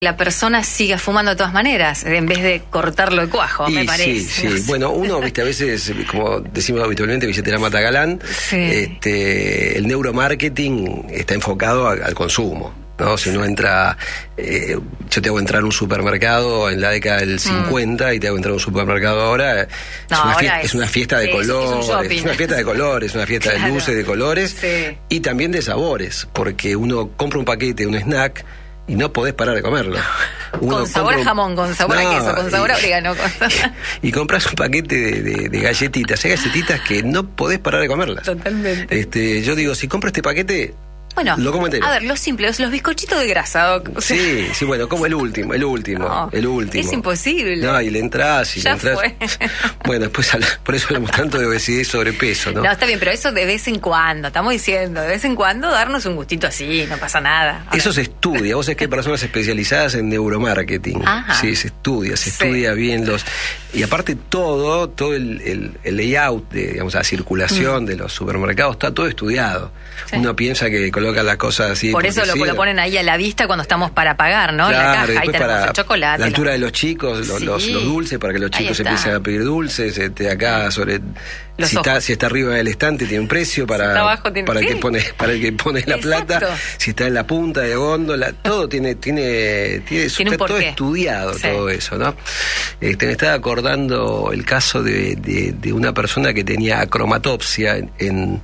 la persona siga fumando de todas maneras, en vez de cortarlo de cuajo, me parece. Sí. No sé. Bueno, uno, viste, a veces, como decimos habitualmente, billetera mata galán, Sí. el neuromarketing está enfocado al consumo, ¿no? Si uno entra, yo te hago entrar a un supermercado en la década del 50 y te hago entrar a un supermercado ahora, es una fiesta de colores, es una fiesta de colores, una fiesta de luces, de colores, y también de sabores, porque uno compra un paquete, un snack, y no podés parar de comerlo. Con sabor a jamón, con sabor a queso, con sabor a orégano. Y compras un paquete de galletitas. Hay galletitas que no podés parar de comerlas. Totalmente. Yo digo, si compro este paquete, bueno, lo como entero. A ver, lo simple, los bizcochitos de grasa. Sí, bueno, como el último. No, es imposible. No, y le entras y ya le entras. Fue. Bueno, después por eso hablamos tanto de obesidad y sobrepeso, ¿no? No, está bien, pero eso de vez en cuando, estamos diciendo, de vez en cuando darnos un gustito así, no pasa nada. Eso se estudia, vos sabés que hay personas especializadas en neuromarketing. Ajá. Sí, se estudia bien y aparte todo el layout de, digamos, la circulación de los supermercados está todo estudiado. Sí. Uno piensa que colocan las cosas así. Por eso lo ponen ahí a la vista cuando estamos para pagar, ¿no? Claro, la caja, ahí tenemos para el chocolate. La altura de los chicos, Sí. los dulces, para que los chicos empiecen a pedir dulces. Acá sobre si está arriba del estante tiene un precio para el que pone la plata. Si está en la punta de góndola, todo tiene está todo estudiado, todo eso, ¿no? Me estaba acordando el caso de una persona que tenía acromatopsia en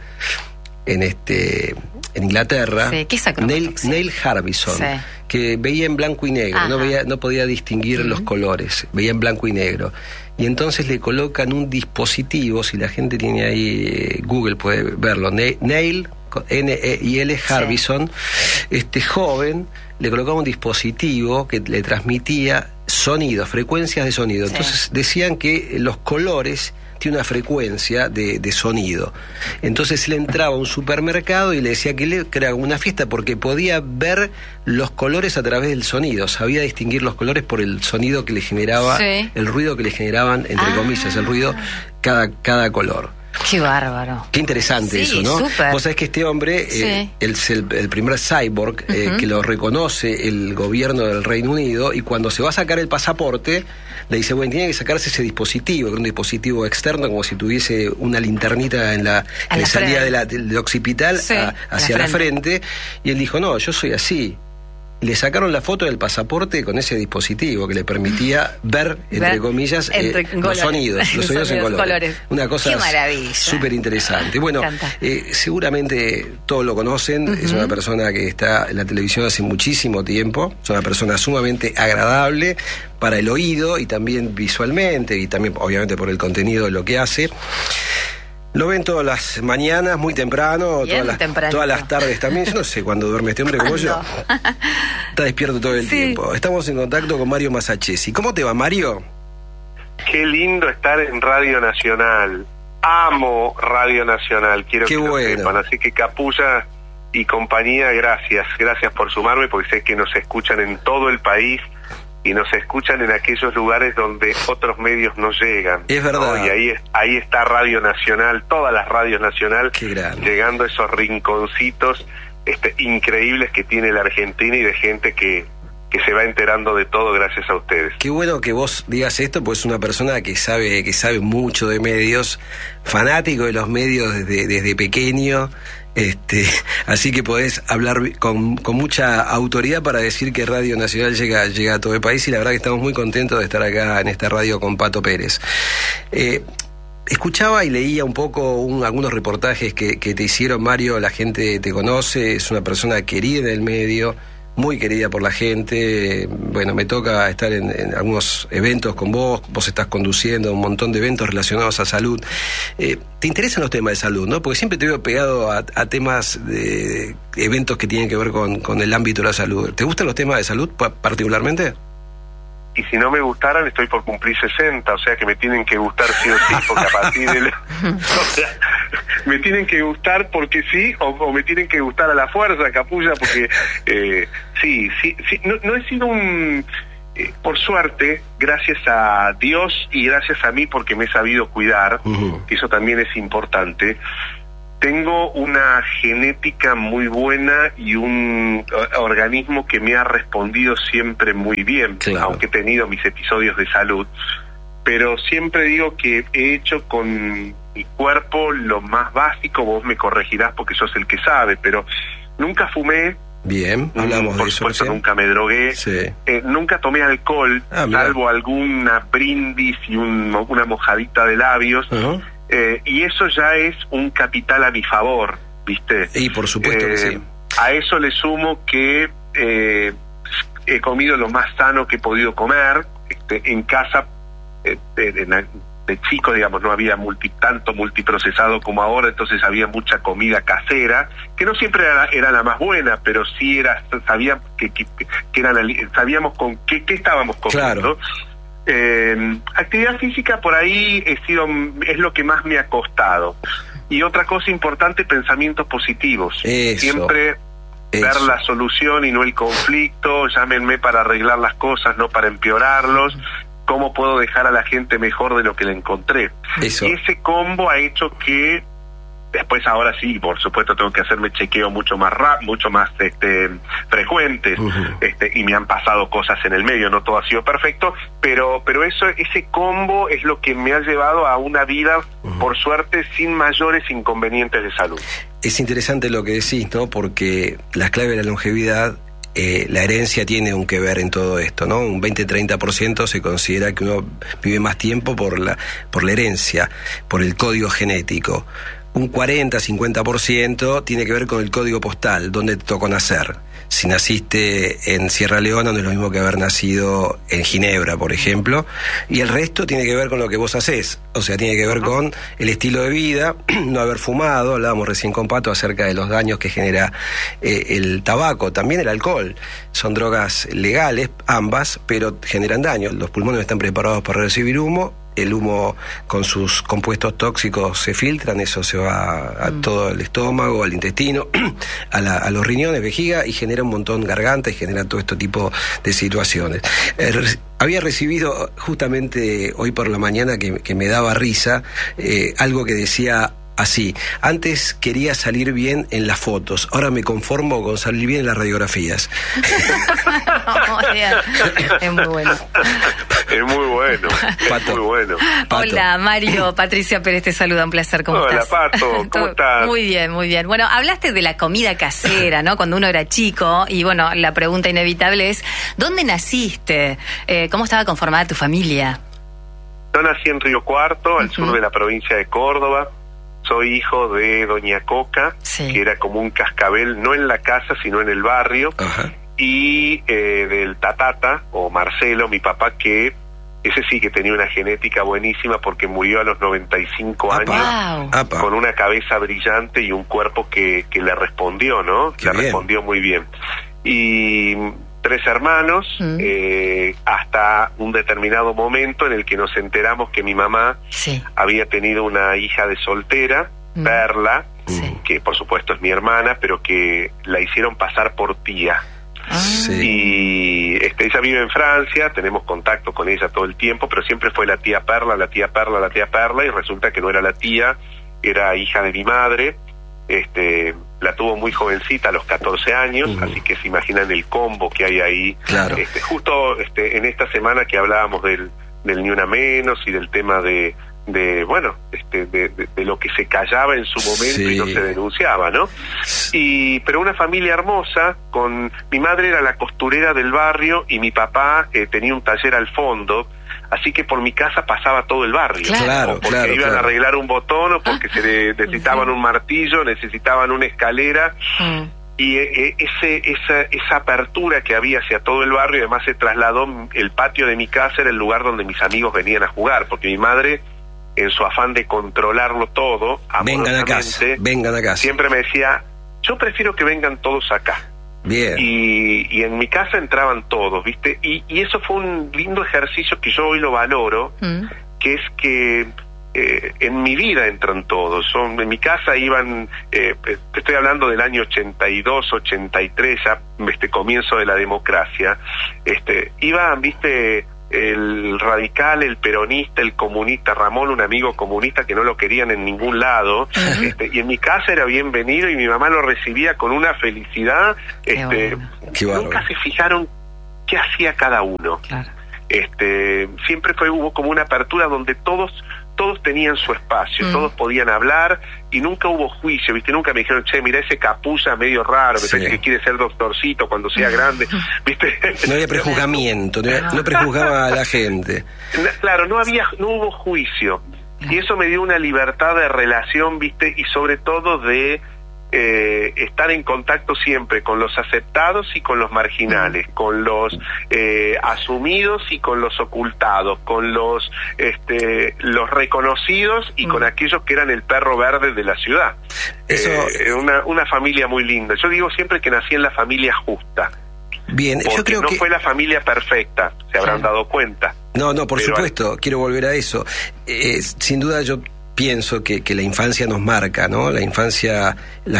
Inglaterra. Sí, ¿qué es acromatopsia? Neil Harbison, que veía en blanco y negro, no podía distinguir los colores, veía en blanco y negro. Y entonces le colocan un dispositivo, si la gente tiene ahí Google puede verlo, Neil, N-E-I-L, Harbison, este joven le colocaba un dispositivo que le transmitía sonidos, frecuencias de sonido. Entonces decían que los colores tiene una frecuencia de sonido. Entonces él entraba a un supermercado y le decía que era una fiesta porque podía ver los colores a través del sonido, sabía distinguir los colores por el sonido que le generaba, el ruido que le generaban, entre comillas, el ruido, cada color. Qué bárbaro. Qué interesante eso, ¿no? Súper. Vos sabés que este hombre es el primer cyborg que lo reconoce el gobierno del Reino Unido, y cuando se va a sacar el pasaporte le dice, bueno, tiene que sacarse ese dispositivo, que es un dispositivo externo, como si tuviese una linternita en la salida del occipital hacia la frente, y él dijo, no, yo soy así. Le sacaron la foto del pasaporte con ese dispositivo que le permitía ver, entre comillas, los sonidos en colores. Una cosa súper interesante. Bueno, seguramente todos lo conocen, es una persona que está en la televisión hace muchísimo tiempo, es una persona sumamente agradable para el oído y también visualmente, y también obviamente por el contenido de lo que hace. Lo ven todas las mañanas, muy temprano, todas las tardes también. Yo no sé cuándo duerme este hombre como yo. Está despierto todo el tiempo. Estamos en contacto con Mario Masachesi. ¿Cómo te va, Mario? Qué lindo estar en Radio Nacional. Amo Radio Nacional, quiero que lo sepan. Así que Capulla y compañía, gracias por sumarme, porque sé que nos escuchan en todo el país y nos escuchan en aquellos lugares donde otros medios no llegan. Es verdad. ¿No? Y ahí está Radio Nacional, todas las radios Nacional, llegando a esos rinconcitos increíbles que tiene la Argentina y de gente que se va enterando de todo gracias a ustedes. Qué bueno que vos digas esto, pues es una persona que sabe mucho de medios, fanático de los medios desde pequeño. Así que podés hablar con mucha autoridad para decir que Radio Nacional llega a todo el país, y la verdad que estamos muy contentos de estar acá en esta radio con Pato Pérez. Escuchaba y leía un poco algunos reportajes que te hicieron, Mario. La gente te conoce, es una persona querida en el medio, muy querida por la gente. Bueno, me toca estar en algunos eventos con vos estás conduciendo un montón de eventos relacionados a salud. ¿Te interesan los temas de salud, no? Porque siempre te veo pegado a temas de eventos que tienen que ver con el ámbito de la salud. ¿Te gustan los temas de salud particularmente? Y si no me gustaran, estoy por cumplir 60, o sea que me tienen que gustar sí o sí, porque a partir de o sea, me tienen que gustar porque sí, o me tienen que gustar a la fuerza, Capulla, porque sí, no he sido por suerte, gracias a Dios y gracias a mí, porque me he sabido cuidar, que eso también es importante. Tengo una genética muy buena y un organismo que me ha respondido siempre muy bien, claro, aunque he tenido mis episodios de salud. Pero siempre digo que he hecho con mi cuerpo lo más básico, vos me corregirás porque sos el que sabe, pero nunca fumé. Bien, hablamos de eso. Por supuesto, nunca me drogué. Sí. Nunca tomé alcohol, salvo alguna brindis y una mojadita de labios. Uh-huh. Y eso ya es un capital a mi favor, ¿viste? Y por supuesto que sí. A eso le sumo que he comido lo más sano que he podido comer. En casa, de chico, digamos, no había tanto multiprocesado como ahora, entonces había mucha comida casera, que no siempre era la más buena, pero sí sabíamos con qué estábamos comiendo. Claro. Actividad física por ahí es lo que más me ha costado. Y otra cosa importante, pensamientos positivos. Eso. Siempre ver la solución y no el conflicto. Llámenme para arreglar las cosas, no para empeorarlos. ¿Cómo puedo dejar a la gente mejor de lo que la encontré? Eso. Y ese combo ha hecho que después, ahora sí, por supuesto, tengo que hacerme chequeo mucho más frecuentes, uh-huh, y me han pasado cosas en el medio, no todo ha sido perfecto, pero ese combo es lo que me ha llevado a una vida, uh-huh, por suerte, sin mayores inconvenientes de salud. Es interesante lo que decís, ¿no? Porque la clave de la longevidad, la herencia tiene un que ver en todo esto, ¿no? Un 20-30% se considera que uno vive más tiempo por la herencia, por el código genético. Un 40-50% tiene que ver con el código postal, donde te tocó nacer. Si naciste en Sierra Leona no es lo mismo que haber nacido en Ginebra, por ejemplo. Y el resto tiene que ver con lo que vos hacés. O sea, tiene que ver con el estilo de vida, no haber fumado. Hablábamos recién con Pato acerca de los daños que genera el tabaco, también el alcohol. Son drogas legales, ambas, pero generan daño. Los pulmones están preparados para recibir humo. El humo con sus compuestos tóxicos se filtran, eso se va a todo el estómago, al intestino, a los riñones, vejiga, y genera un montón garganta y genera todo este tipo de situaciones. Había recibido justamente hoy por la mañana que me daba risa, algo que decía así: antes quería salir bien en las fotos, ahora me conformo con salir bien en las radiografías. Es muy bueno. Es muy bueno. Pato. Muy bueno. Pato. Hola, Mario. Patricia Pérez te saluda, un placer. ¿Cómo estás? Hola, Pato. ¿Cómo estás? Muy bien, muy bien. Bueno, hablaste de la comida casera, ¿no? Cuando uno era chico, y bueno, la pregunta inevitable es, ¿dónde naciste? ¿Cómo estaba conformada tu familia? Yo nací en Río Cuarto, al sur de la provincia de Córdoba. Soy hijo de Doña Coca, sí, que era como un cascabel, no en la casa, sino en el barrio. Ajá. Y del Tatata, o Marcelo, mi papá, que ese sí que tenía una genética buenísima porque murió a los 95 años, wow, con una cabeza brillante y un cuerpo que le respondió, ¿no? Qué le bien. Respondió muy bien. Y 3 hermanos, hasta un determinado momento en el que nos enteramos que mi mamá, sí, había tenido una hija de soltera, Perla, sí, que por supuesto es mi hermana, pero que la hicieron pasar por tía. Sí. Y ella vive en Francia, tenemos contacto con ella todo el tiempo, pero siempre fue la tía Perla, la tía Perla, la tía Perla, y resulta que no era la tía, era hija de mi madre. La tuvo muy jovencita, a los 14 años, así que se imaginan el combo que hay ahí. Claro. Justo en esta semana que hablábamos del Ni Una Menos y del tema de lo que se callaba en su momento, sí, y no se denunciaba, ¿no? Pero una familia hermosa, con mi madre era la costurera del barrio y mi papá tenía un taller al fondo, así que por mi casa pasaba todo el barrio. Claro, o porque iban a arreglar un botón, o porque necesitaban un martillo, necesitaban una escalera. Y esa apertura que había hacia todo el barrio, además se trasladó, el patio de mi casa era el lugar donde mis amigos venían a jugar, porque mi madre, en su afán de controlarlo todo, vengan a casa, siempre me decía, yo prefiero que vengan todos acá. Bien. Y en mi casa entraban todos, ¿viste? Y eso fue un lindo ejercicio que yo hoy lo valoro, que es que en mi vida entran todos. En mi casa iban, te estoy hablando del año 82, 83, ya comienzo de la democracia, iban, ¿viste? el radical, el peronista, el comunista, Ramón, un amigo comunista que no lo querían en ningún lado, y en mi casa era bienvenido y mi mamá lo recibía con una felicidad, nunca se fijaron qué hacía cada uno. Claro. Siempre hubo como una apertura donde todos tenían su espacio, todos podían hablar y nunca hubo juicio, ¿viste? Nunca me dijeron, che, mira ese capuza medio raro, me parece que quiere ser doctorcito cuando sea grande, ¿viste? No había prejuzgamiento, no prejuzgaba a la gente. Claro, no hubo juicio. Y eso me dio una libertad de relación, ¿viste? Y sobre todo de estar en contacto siempre con los aceptados y con los marginales, con los asumidos y con los ocultados, con los reconocidos y con aquellos que eran el perro verde de la ciudad. Eso... una familia muy linda. Yo digo siempre que nací en la familia justa. Bien, yo creo no que fue la familia perfecta, se habrán dado cuenta. No, por supuesto, quiero volver a eso. Sin duda yo pienso que la infancia nos marca, ¿no? La infancia,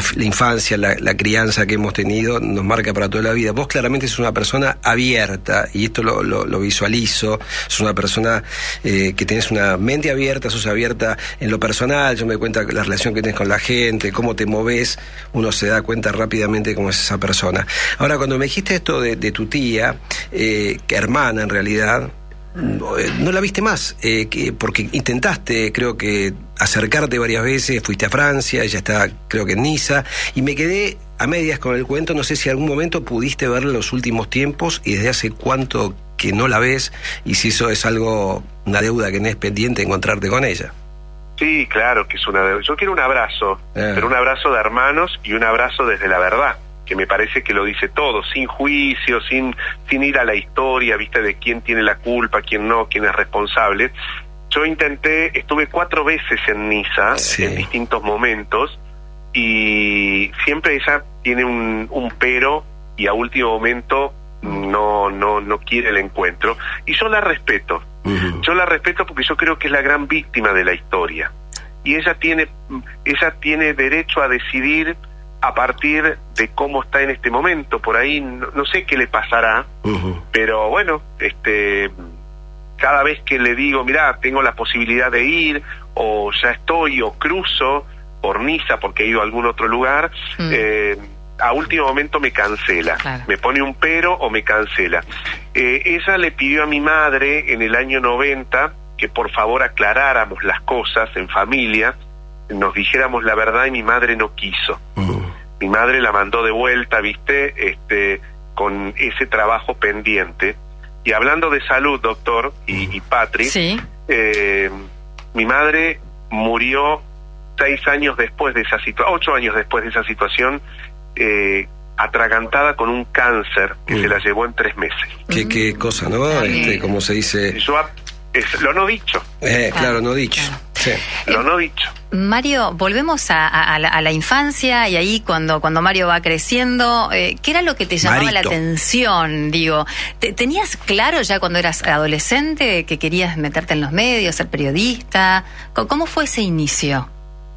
la crianza que hemos tenido nos marca para toda la vida. Vos claramente sos una persona abierta, y esto lo visualizo, sos una persona que tenés una mente abierta, sos abierta en lo personal, yo me doy cuenta de la relación que tenés con la gente, cómo te movés, uno se da cuenta rápidamente cómo es esa persona. Ahora, cuando me dijiste esto de tu tía, que hermana en realidad, no la viste más, porque intentaste, creo que, acercarte varias veces, fuiste a Francia, ella está, creo que en Niza, y me quedé a medias con el cuento. No sé si algún momento pudiste verla en los últimos tiempos y desde hace cuánto que no la ves, y si eso es una deuda que no es pendiente encontrarte con ella. Sí, claro que es una deuda. Yo quiero un abrazo, pero un abrazo de hermanos y un abrazo desde la verdad, que me parece que lo dice todo, sin juicio, sin ir a la historia, viste, de quién tiene la culpa, quién no, quién es responsable. Yo estuve 4 veces en Niza, en distintos momentos, y siempre ella tiene un pero, y a último momento no quiere el encuentro, y yo la respeto. Yo la respeto porque yo creo que es la gran víctima de la historia, y ella tiene derecho a decidir a partir de cómo está en este momento. Por ahí no sé qué le pasará, pero bueno, cada vez que le digo, mirá, tengo la posibilidad de ir, o ya estoy, o cruzo por Niza porque he ido a algún otro lugar, a último momento me cancela, me pone un pero o me cancela. Ella le pidió a mi madre en el año 90 que por favor aclaráramos las cosas en familia, nos dijéramos la verdad, y mi madre no quiso. Mi madre la mandó de vuelta, viste, con ese trabajo pendiente. Y hablando de salud, doctor y Patri, mi madre murió 8 años después de esa situación, atragantada con un cáncer que se la llevó en 3 meses. Qué cosa, ¿no? Como se dice... lo no dicho. Claro, no dicho. Claro. Sí. Lo no dicho. Mario, volvemos a la infancia, y ahí cuando Mario va creciendo, ¿qué era lo que te llamaba la atención? Digo, ¿tenías claro ya cuando eras adolescente que querías meterte en los medios, ser periodista? ¿Cómo fue ese inicio?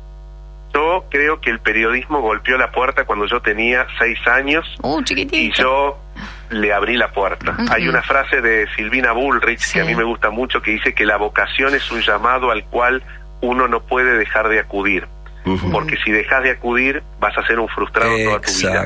Yo creo que el periodismo golpeó la puerta cuando yo tenía 6 años. Chiquitito. Y yo le abrí la puerta. Hay una frase de Silvina Bullrich que a mí me gusta mucho, que dice que la vocación es un llamado al cual uno no puede dejar de acudir, porque si dejas de acudir vas a ser un frustrado toda tu vida.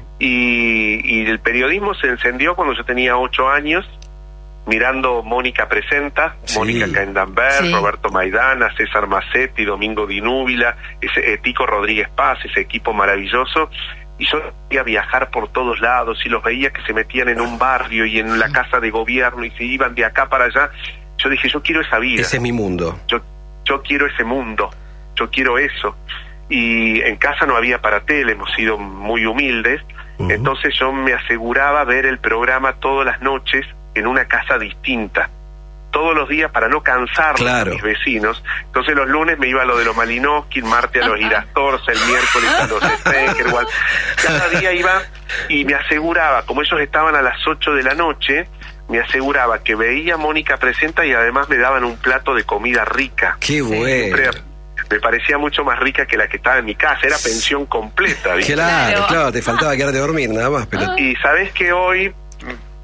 Y el periodismo se encendió cuando yo tenía 8 años, mirando Mónica Presenta, Mónica Caindambert, Roberto Maidana, César Massetti, Domingo Di Núbila, Tico Rodríguez Paz, ese equipo maravilloso. Y yo quería viajar por todos lados, y los veía que se metían en un barrio y en la casa de gobierno y se iban de acá para allá. Yo dije, yo quiero esa vida. Ese es mi mundo. Yo quiero ese mundo, yo quiero eso. Y en casa no había para tele, hemos sido muy humildes, entonces yo me aseguraba ver el programa todas las noches en una casa distinta, todos los días, para no cansarlos a mis vecinos. Entonces los lunes me iba a lo de los Malinowski, el martes a los Irastorza, el miércoles a los Steckerwald. Cada día iba y me aseguraba, como ellos estaban a las 8 de la noche, me aseguraba que veía Mónica Presenta y además me daban un plato de comida rica. ¡Qué bueno! Me parecía mucho más rica que la que estaba en mi casa, era pensión completa, ¿viste? Claro, te faltaba quedarte a dormir nada más. Pero... Y sabés que hoy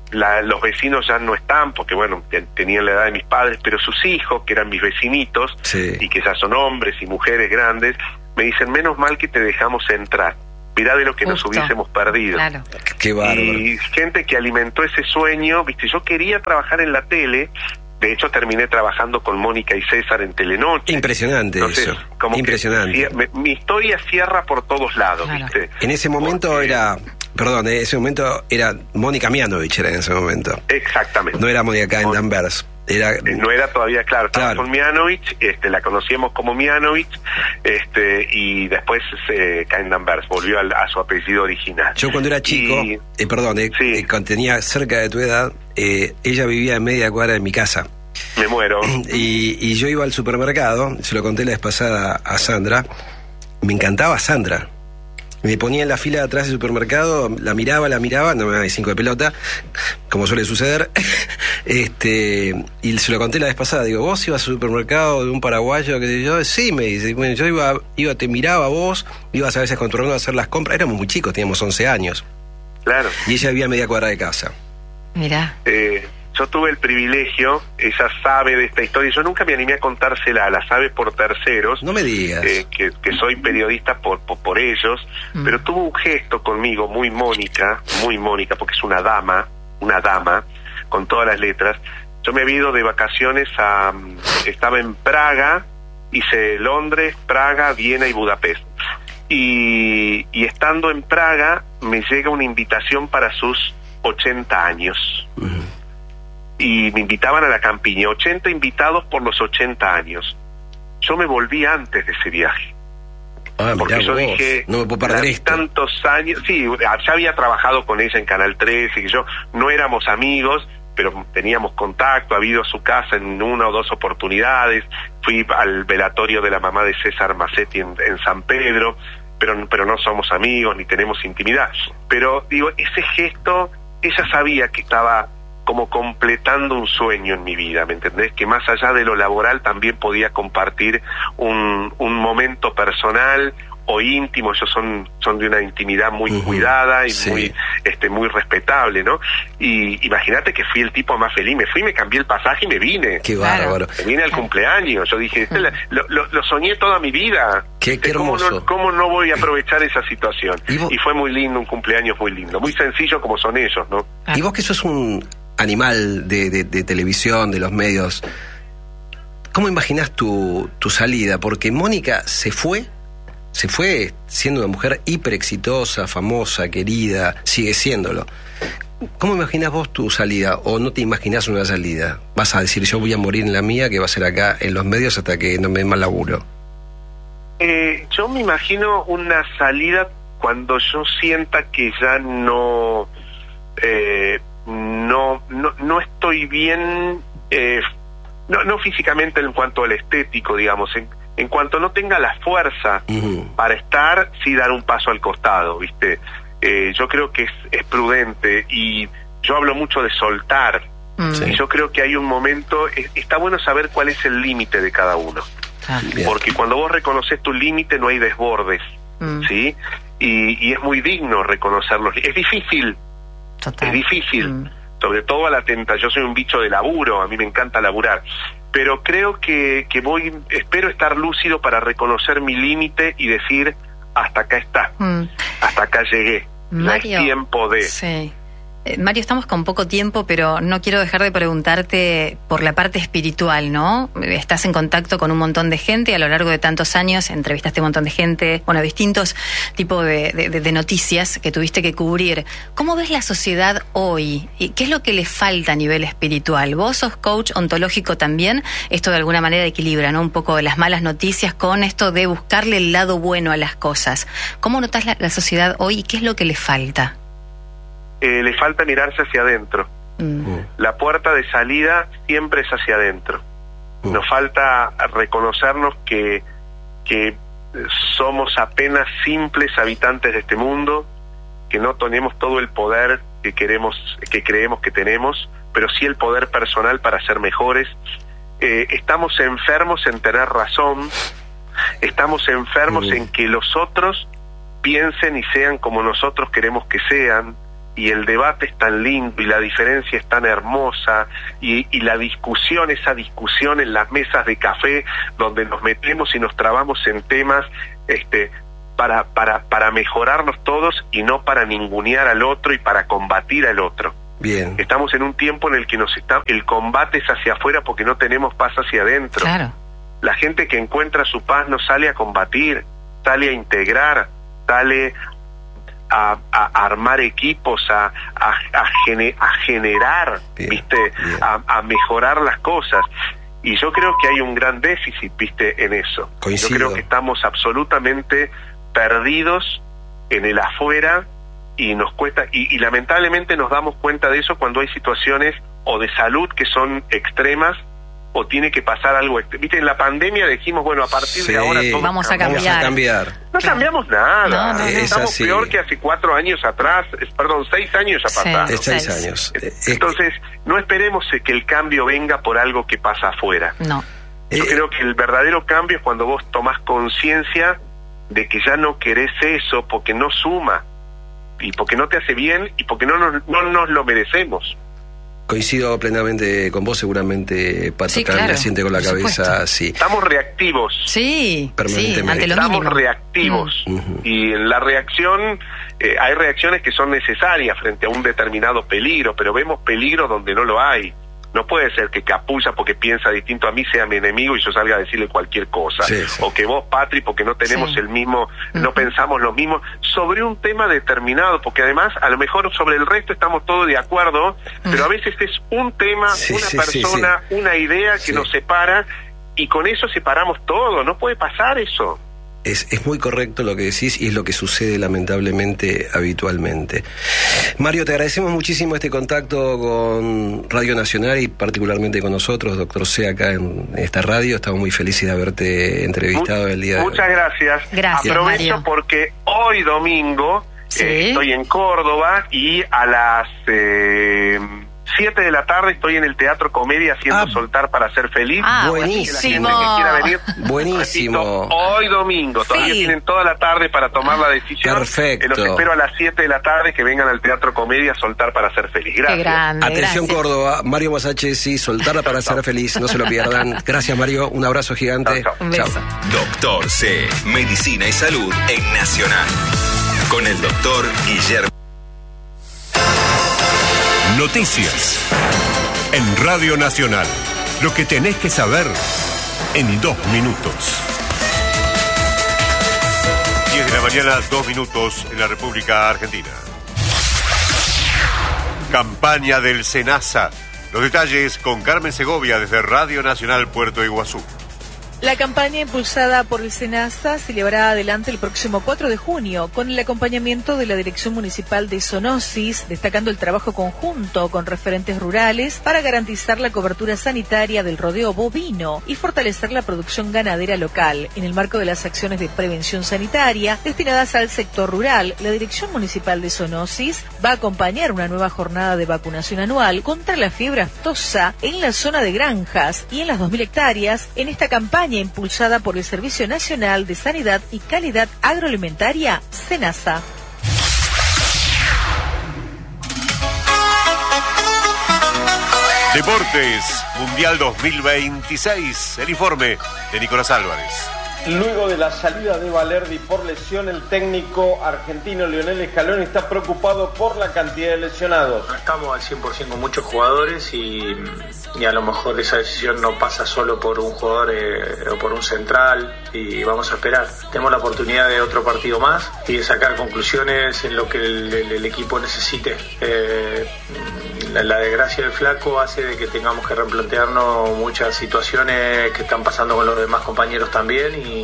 los vecinos ya no están, porque bueno, tenían la edad de mis padres, pero sus hijos, que eran mis vecinitos, y que ya son hombres y mujeres grandes, me dicen, menos mal que te dejamos entrar. Mirá de lo que nos hubiésemos perdido. Claro. Qué bárbaro. Y gente que alimentó ese sueño, viste, yo quería trabajar en la tele. De hecho, terminé trabajando con Mónica y César en Telenoche. Impresionante. Entonces, eso. Como impresionante. Mi historia cierra por todos lados, ¿viste? En ese momento ese momento era Mónica Mianovich, era en ese momento. Exactamente. No era Mónica Caen-Danvers. No era todavía, claro, estaba con Mianovich, la conocíamos como Mianovich, y después Caen-Danvers volvió a su apellido original. Yo cuando era chico, cuando tenía cerca de tu edad, ella vivía en media cuadra de mi casa. Me muero. Y yo iba al supermercado, se lo conté la vez pasada a Sandra, me encantaba Sandra. Me ponía en la fila de atrás del supermercado, la miraba, no me daba 5 de pelota, como suele suceder. Y se lo conté la vez pasada, digo, ¿vos ibas al supermercado de un paraguayo? Que yo, sí, me dice, bueno, yo te miraba vos, ibas a veces con tu hermano a hacer las compras, éramos muy chicos, teníamos 11 años. Claro. Y ella vivía a media cuadra de casa. Mirá. Yo tuve el privilegio, ella sabe de esta historia, yo nunca me animé a contársela, la sabe por terceros. No me digas. Que soy periodista por ellos, pero tuvo un gesto conmigo muy Mónica, porque es una dama, con todas las letras. Yo me había ido de vacaciones estaba en Praga, hice Londres, Praga, Viena y Budapest. Y estando en Praga, me llega una invitación para sus 80 años. Y me invitaban a la campiña, 80 invitados por los 80 años. Yo me volví antes de ese viaje. Porque yo dije, no me puedo perder esto. Tantos años, ya había trabajado con ella en Canal 13, que yo no éramos amigos, pero teníamos contacto, había ido a su casa en 1 o 2 oportunidades, fui al velatorio de la mamá de César Massetti en San Pedro, pero no somos amigos ni tenemos intimidad. Pero digo, ese gesto, ella sabía que estaba como completando un sueño en mi vida, ¿me entendés? Que más allá de lo laboral también podía compartir un momento personal o íntimo. Ellos son de una intimidad muy cuidada y muy respetable, ¿no? Y imagínate que fui el tipo más feliz, me cambié el pasaje y me vine. Qué bárbaro. Me vine al cumpleaños, yo dije, lo soñé toda mi vida. Qué hermoso. ¿Cómo no voy a aprovechar esa situación? Y fue muy lindo, un cumpleaños muy lindo, muy sencillo como son ellos, ¿no? Y vos que sos un animal de televisión, de los medios, ¿cómo imaginás tu salida? Porque Mónica se fue siendo una mujer hiper exitosa, famosa, querida, sigue siéndolo. ¿Cómo imaginás vos tu salida? ¿O no te imaginás una salida? ¿Vas a decir, yo voy a morir en la mía, que va a ser acá en los medios hasta que no me den más laburo? Yo me imagino una salida cuando yo sienta que ya no estoy bien, no físicamente en cuanto al estético, digamos, en cuanto no tenga la fuerza para estar, sí dar un paso al costado, ¿viste? Yo creo que es prudente, y yo hablo mucho de soltar, y yo creo que hay un momento, está bueno saber cuál es el límite de cada uno, porque cuando vos reconoces tu límite no hay desbordes, ¿sí? Y es muy digno reconocerlos. Es difícil. Total. Es difícil, sobre todo a la tentación. Yo soy un bicho de laburo, a mí me encanta laburar, pero creo que espero estar lúcido para reconocer mi límite y decir, hasta acá está, hasta acá llegué. Mario, no es tiempo de... Sí. Mario, estamos con poco tiempo, pero no quiero dejar de preguntarte por la parte espiritual, ¿no? Estás en contacto con un montón de gente, a lo largo de tantos años entrevistaste a un montón de gente, distintos tipos de noticias que tuviste que cubrir. ¿Cómo ves la sociedad hoy? ¿Y qué es lo que le falta a nivel espiritual? Vos sos coach ontológico también, esto de alguna manera equilibra, ¿no? Un poco las malas noticias con esto de buscarle el lado bueno a las cosas. ¿Cómo notás la sociedad hoy y qué es lo que le falta? Le falta mirarse hacia adentro. La puerta de salida siempre es hacia adentro. Nos falta reconocernos que somos apenas simples habitantes de este mundo, que no tenemos todo el poder que creemos que tenemos, pero sí el poder personal para ser mejores. Estamos enfermos en tener razón, estamos enfermos en que los otros piensen y sean como nosotros queremos que sean. y el debate es tan lindo y la diferencia es tan hermosa y la discusión, esa discusión en las mesas de café donde nos metemos y nos trabamos en temas para mejorarnos todos y no para ningunear al otro y para combatir al otro. Bien. Estamos en un tiempo en el que el combate es hacia afuera porque no tenemos paz hacia adentro. Claro. La gente que encuentra su paz no sale a combatir, sale a integrar, sale a armar equipos, a generar, bien, ¿viste? Bien. A mejorar las cosas. Y yo creo que hay un gran déficit, ¿viste? En eso. Coincido. Yo creo que estamos absolutamente perdidos en el afuera y nos cuesta, y lamentablemente nos damos cuenta de eso cuando hay situaciones o de salud que son extremas o tiene que pasar algo. Viste, en la pandemia dijimos, bueno, a partir de ahora todos vamos a cambiar. No cambiamos nada. No. Estamos peor que hace 4 años atrás, 6 años ya pasaron. 6 años. Entonces, no esperemos que el cambio venga por algo que pasa afuera. No. Yo creo que el verdadero cambio es cuando vos tomás conciencia de que ya no querés eso porque no suma y porque no te hace bien y porque no nos lo merecemos. Coincido plenamente con vos, seguramente Pato sí, claro, me siente con la cabeza, sí. Estamos reactivos. Sí, permanentemente. Ante lo Estamos mínimo. reactivos. Y en la reacción, hay reacciones que son necesarias frente a un determinado peligro, pero vemos peligro donde no lo hay. No puede ser que Capulla, porque piensa distinto a mí, sea mi enemigo y yo salga a decirle cualquier cosa. Sí. O que vos, Patri, porque no tenemos el mismo, no pensamos lo mismo, sobre un tema determinado, porque además, a lo mejor sobre el resto estamos todos de acuerdo, pero a veces es un tema, una persona, una idea que nos separa, y con eso separamos todo. No puede pasar eso. Es muy correcto lo que decís y es lo que sucede lamentablemente habitualmente. Mario, te agradecemos muchísimo este contacto con Radio Nacional y particularmente con nosotros, Doctor C, acá en esta radio. Estamos muy felices de haberte entrevistado el día de hoy. Muchas gracias. Gracias, Aprovecho Mario. Porque hoy domingo estoy en Córdoba y a las 7 de la tarde estoy en el Teatro Comedia haciendo Soltar para ser feliz. Buenísimo. La gente que quiera venir, buenísimo. repito, hoy domingo. Todavía tienen toda la tarde para tomar la decisión. Perfecto. Los espero a las 7 de la tarde que vengan al Teatro Comedia a Soltar para ser feliz. Gracias. Qué grande, Atención, gracias. Córdoba, Mario Masachesi, Soltar para ser feliz, no se lo pierdan. Gracias, Mario, un abrazo gigante. Chao. Un beso. Doctor C, Medicina y Salud en Nacional. Con el doctor Guillermo. Noticias en Radio Nacional. Lo que tenés que saber en 2 minutos. 10 de la mañana, 2 minutos en la República Argentina. Campaña del SENASA. Los detalles con Carmen Segovia desde Radio Nacional Puerto Iguazú. La campaña impulsada por el SENASA se llevará adelante el próximo 4 de junio con el acompañamiento de la Dirección Municipal de Zoonosis, destacando el trabajo conjunto con referentes rurales para garantizar la cobertura sanitaria del rodeo bovino y fortalecer la producción ganadera local. En el marco de las acciones de prevención sanitaria destinadas al sector rural, la Dirección Municipal de Zoonosis va a acompañar una nueva jornada de vacunación anual contra la fiebre aftosa en la zona de granjas y en las 2.000 hectáreas en esta campaña impulsada por el Servicio Nacional de Sanidad y Calidad Agroalimentaria, SENASA. Deportes, Mundial 2026. El informe de Nicolás Álvarez. Luego de la salida de Valerdi por lesión, el técnico argentino Lionel Scaloni está preocupado por la cantidad de lesionados. No estamos al 100% con muchos jugadores y a lo mejor esa decisión no pasa solo por un jugador o por un central y vamos a esperar. Tenemos la oportunidad de otro partido más y de sacar conclusiones en lo que el equipo necesite. La desgracia del flaco hace de que tengamos que replantearnos muchas situaciones que están pasando con los demás compañeros también y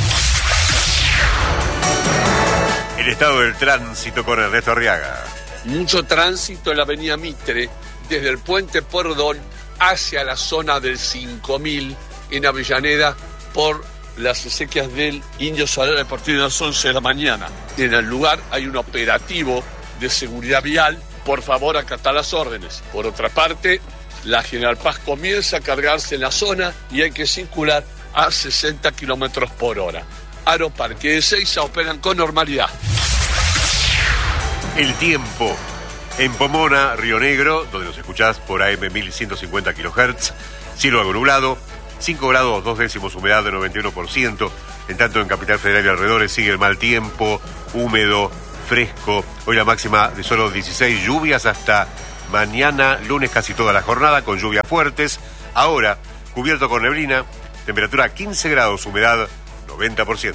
El estado del tránsito con Ernesto Arriaga. Mucho tránsito en la avenida Mitre, desde el puente Pordón hacia la zona del 5000 en Avellaneda por las acequias del Indio Solar a partir de las 11 de la mañana. En el lugar hay un operativo de seguridad vial. Por favor, acatar las órdenes. Por otra parte, la General Paz comienza a cargarse en la zona y hay que circular a 60 kilómetros por hora. Aeroparque de Ezeiza operan con normalidad. El tiempo. En Pomona, Río Negro, donde nos escuchás por AM 1150 kHz, cielo algo nublado, 5 grados 2 décimos, humedad de 91%. En tanto, en Capital Federal y alrededores sigue el mal tiempo, húmedo, fresco. Hoy la máxima de solo 16, lluvias hasta mañana, lunes, casi toda la jornada, con lluvias fuertes. Ahora, cubierto con neblina, temperatura 15 grados, humedad 90%.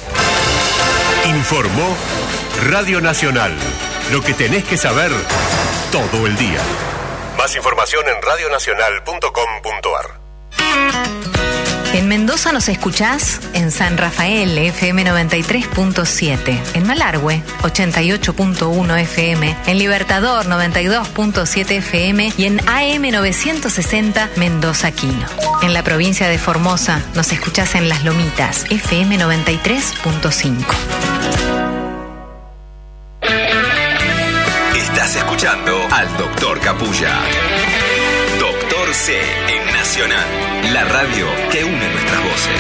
Informó Radio Nacional. Lo que tenés que saber todo el día. Más información en radionacional.com.ar. En Mendoza nos escuchás en San Rafael, FM 93.7, en Malargüe, 88.1 FM, en Libertador, 92.7 FM y en AM 960 Mendoza Quino. En la provincia de Formosa nos escuchás en Las Lomitas, FM 93.5. Estás escuchando al Doctor Capulla. Doctor C en Nacional, la radio que une nuestras voces.